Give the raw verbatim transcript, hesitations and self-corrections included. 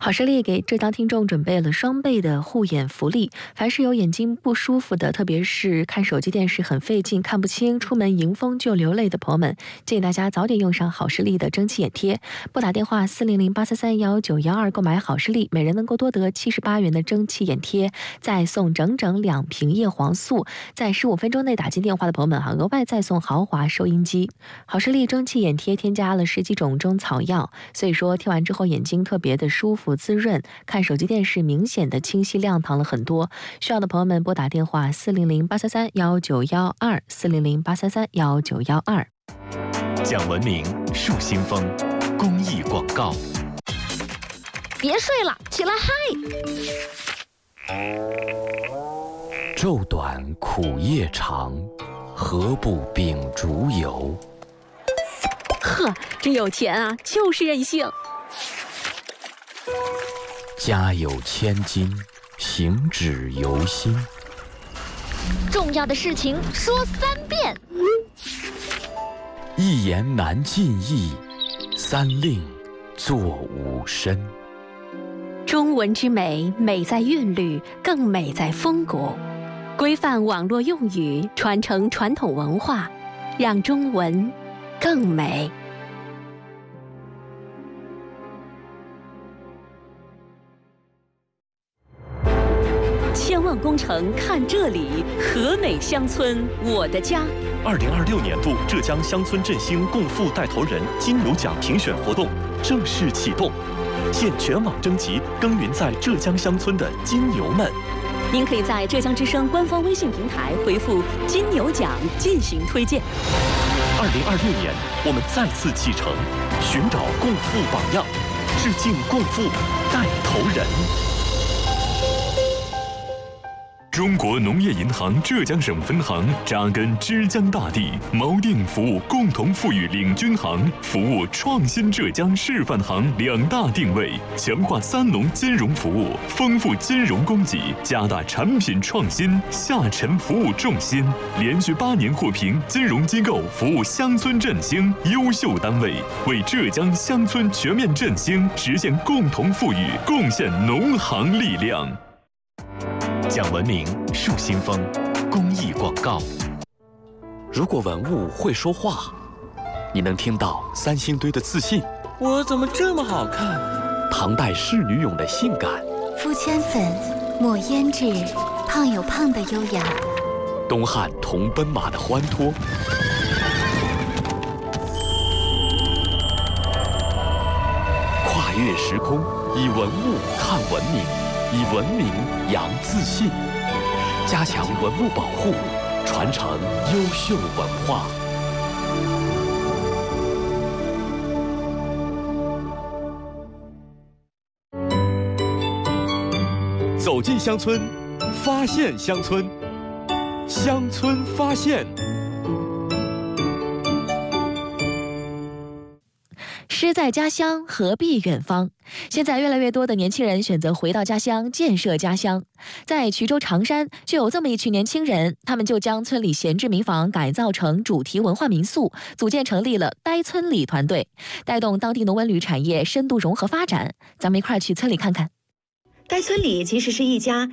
好视力给浙江听众准备了双倍的护眼福利，凡是有眼睛不舒服的，特别是看手机电视很费劲、看不清、出门迎风就流泪的朋友们，建议大家早点用上好视力的蒸汽眼贴。拨打电话四零零八三三幺九幺二购买好视力，每人能够多得七十八元的蒸汽眼贴，再送整整两瓶叶黄素。在十五分钟内打进电话的朋友们，哈，额外再送豪华收音机。好视力蒸汽眼贴添加了十几种中草药，所以说贴完之后眼睛特别的舒服滋润，看手机电视明显的清晰亮堂了很多。需要的朋友们拨打电话四零零八三三幺九幺二四零零八三三幺九幺二。 讲文明树新风公益广告。 别睡了，起来嗨！ 昼短苦夜长，何不秉烛游？ 呵，真有钱啊，就是任性。 家有千金，行止由心。 重要的事情说三遍。 一言难尽意，三令作吾身。 中文之美，美在韵律，更美在风骨。规范网络用语，传承传统文化，让中文更美。千万工程看这里，和美乡村我的家。 二零二六年度浙江乡村振兴共富带头人金牛奖评选活动正式启动，现全网征集耕耘在浙江乡村的金牛们。 您可以在浙江之声官方微信平台回复“金牛奖”进行推荐。 二零二六年，我们再次启程，寻找共富榜样，致敬共富带头人。中国农业银行浙江省分行扎根之江大地，锚定服务共同富裕领军行、服务创新浙江示范行两大定位，强化三农金融服务，丰富金融供给，加大产品创新，下沉服务重心，连续八年获评金融机构服务乡村振兴优秀单位，为浙江乡村全面振兴实现共同富裕贡献农行力量。讲文明树新风公益广告。 如果文物会说话，你能听到三星堆的自信， 我怎么这么好看？ 唐代仕女俑的性感， 敷圈粉，抹胭脂，胖有胖的优雅， 东汉铜奔马的欢脱，跨越时空，以文物看文明，以文明扬自信，加强文物保护，传承优秀文化。 走进乡村，发现乡村，乡村发现。 诗在家乡，何必远方？现在越来越多的年轻人选择回到家乡，建设家乡。在衢州长山就有这么一群年轻人，他们就将村里闲置民房改造成主题文化民宿，组建成立了呆村里团队，带动当地农文旅产业深度融合发展。咱们一块儿去村里看看。 呆村里其实是一家